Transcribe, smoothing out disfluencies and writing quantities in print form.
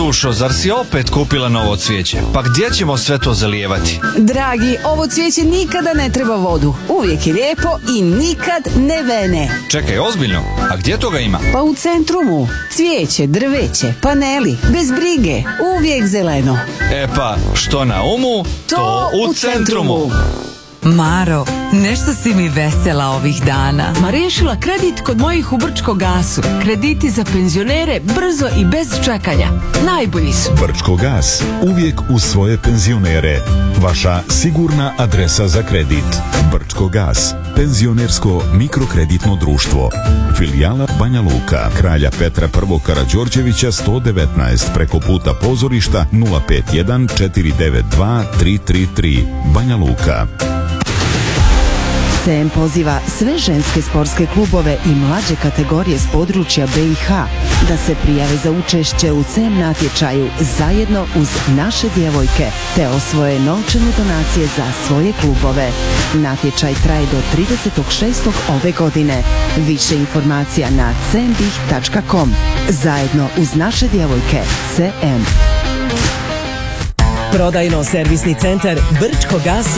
dušo, zar si opet kupila novo cvijeće? Pa gdje ćemo sve to zalijevati? Dragi, ovo cvijeće nikada ne treba vodu. Uvijek je lijepo i nikad ne vene. Čekaj, ozbiljno? A gdje toga ima? Pa u Centrumu. Cvijeće, drveće, paneli, bez brige, uvijek zeleno. E pa, što na umu, to u Centrumu. Maro, nešto si mi vesela ovih dana. Ma riješila kredit kod mojih u Brčko-gasu. Krediti za penzionere brzo i bez čekanja. Najbolji su. Brčko-gas, uvijek uz svoje penzionere. Vaša sigurna adresa za kredit. Brčko-gas, penzionersko mikrokreditno društvo. Filijala Banja Luka, Kralja Petra I. Karađorđevića 119, preko puta pozorišta 051 492 333. Banja Luka. CM poziva sve ženske sportske klubove i mlađe kategorije s područja BiH da se prijave za učešće u CM natječaju zajedno uz naše djevojke te osvoje novčane donacije za svoje klubove. Natječaj traje do 30.6. ove godine. Više informacija na cmbih.com. Zajedno uz naše djevojke CM. Prodajno-servisni centar Brčko-gas